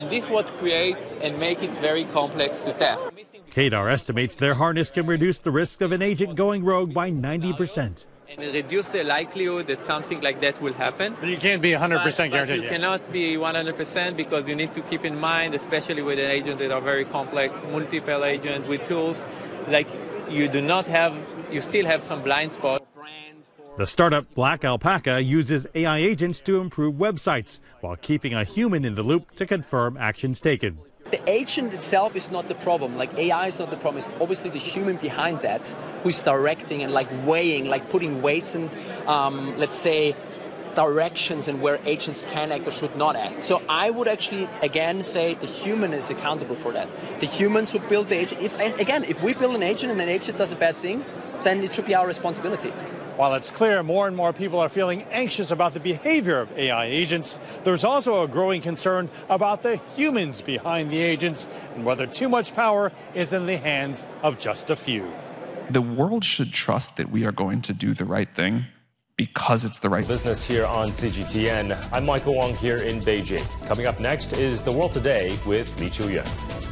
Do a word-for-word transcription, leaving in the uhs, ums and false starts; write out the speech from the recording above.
This what creates and make it very complex to test. K D A R estimates their harness can reduce the risk of an agent going rogue by ninety percent. And reduce the likelihood that something like that will happen. But you can't be one hundred percent but, but guaranteed. You cannot be one hundred percent because you need to keep in mind, especially with an agent that are very complex, multiple agents with tools, like you do not have, you still have some blind spots. The startup Black Alpaca uses A I agents to improve websites while keeping a human in the loop to confirm actions taken. The agent itself is not the problem. Like A I is not the problem. It's obviously the human behind that who's directing and like weighing, like putting weights and um, let's say directions and where agents can act or should not act. So I would actually again say the human is accountable for that. The humans who build the agent. If again, if we build an agent and an agent does a bad thing, then it should be our responsibility. While it's clear more and more people are feeling anxious about the behavior of A I agents, there's also a growing concern about the humans behind the agents and whether too much power is in the hands of just a few. The world should trust that we are going to do the right thing because it's the right business here on C G T N. I'm Michael Wong here in Beijing. Coming up next is The World Today with Li Chuyan.